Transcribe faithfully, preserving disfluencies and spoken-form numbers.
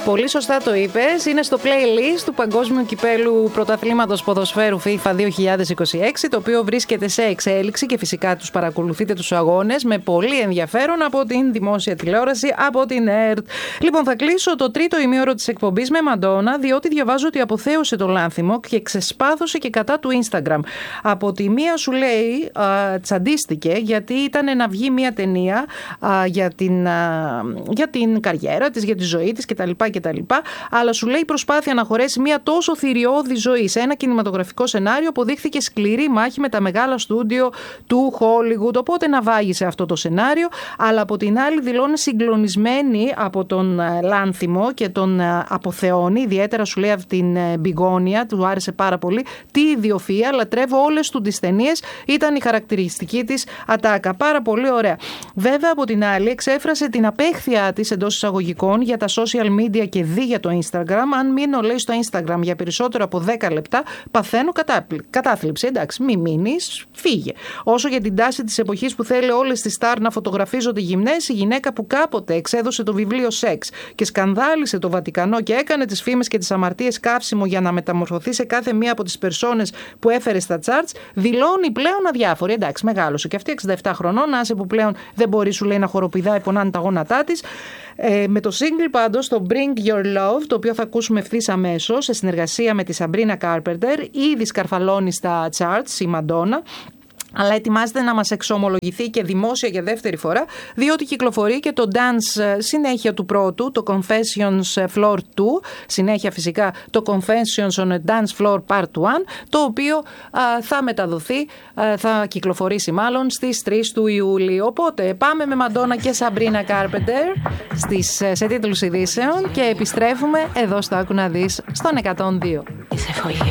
Πολύ σωστά το είπες. Είναι στο playlist του Παγκόσμιου Κυπέλου Πρωταθλήματος Ποδοσφαίρου FIFA δύο χιλιάδες είκοσι έξι, το οποίο βρίσκεται σε εξέλιξη και φυσικά τους παρακολουθείτε τους αγώνες με πολύ ενδιαφέρον από την δημόσια τηλεόραση, από την ΕΡΤ. Λοιπόν, θα κλείσω το τρίτο ημίωρο της εκπομπής με Μαντόνα, διότι διαβάζω ότι αποθέωσε το λάνθιμο και ξεσπάθωσε και κατά του Instagram. Από τη μία σου λέει α, τσαντίστηκε γιατί ήταν να βγει μια ταινία α, για, την, α, για την καριέρα της, για τη ζωή της κτλ. κτλ. Αλλά σου λέει η προσπάθεια να χωρέσει μια τόσο θηριώδη ζωή σε ένα κινηματογραφικό σενάριο αποδείχθηκε σκληρή μάχη με τα μεγάλα στούντιο του Hollywood. Οπότε να βάγισε αυτό το σενάριο, αλλά από την άλλη δηλώνει συγκλονισμένη από τον λάνθιμο και τον αποθεώνει. Ιδιαίτερα σου λέει από την Μπιγόνια, του άρεσε πάρα πολύ. Τι ιδιοφυΐα, λατρεύω όλες του τις ταινίες, ήταν η χαρακτηριστική της ατάκα. Πάρα πολύ ωραία. Βέβαια από την άλλη εξέφρασε την απέχθειά της εντός εισαγωγικών για τα social media και δει για το Instagram. Αν μείνω, λέει, στο Instagram για περισσότερο από δέκα λεπτά, παθαίνω κατάθλιψη. Εντάξει, μη μείνεις, φύγε. Όσο για την τάση της εποχής που θέλει όλες τις στάρ να φωτογραφίζονται γυμνές, η γυναίκα που κάποτε εξέδωσε το βιβλίο Σεξ και σκανδάλισε το Βατικανό και έκανε τις φήμες και τις αμαρτίες καύσιμο για να μεταμορφωθεί σε κάθε μία από τις περσόνες που έφερε στα charts, δηλώνει πλέον αδιάφορη. Εντάξει, μεγάλωσε και αυτή εξήντα επτά χρονών, άσε που πλέον δεν μπορεί, σου λέει, να χοροπηδάει, πονάνε τα γόνατά της. Ε, με το single πάντως, το Bring Your Love, το οποίο θα ακούσουμε ευθύς αμέσως, σε συνεργασία με τη Sabrina Carpenter, ήδη σκαρφαλώνει στα charts η Μαντόνα, αλλά ετοιμάζεται να μας εξομολογηθεί και δημόσια για δεύτερη φορά, διότι κυκλοφορεί και το dance συνέχεια του πρώτου, το Confessions Floor δύο, συνέχεια φυσικά το Confessions on a Dance Floor Part ένα, το οποίο α, θα μεταδοθεί, α, θα κυκλοφορήσει μάλλον στις τρεις του Ιούλη. Οπότε πάμε με Μαντόνα και Sabrina Carpenter στις, σε τίτλους ειδήσεων και επιστρέφουμε εδώ στο Άκου να δεις στον εκατόν δύο.